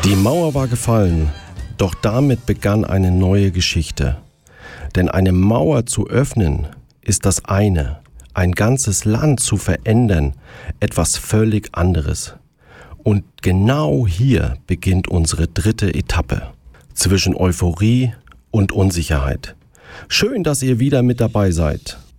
Die Mauer war gefallen, doch damit begann eine neue Geschichte. Denn eine Mauer zu öffnen ist das eine, ein ganzes Land zu verändern, etwas völlig anderes. Und genau hier beginnt unsere dritte Etappe zwischen Euphorie und Unsicherheit. Schön, dass ihr wieder mit dabei seid.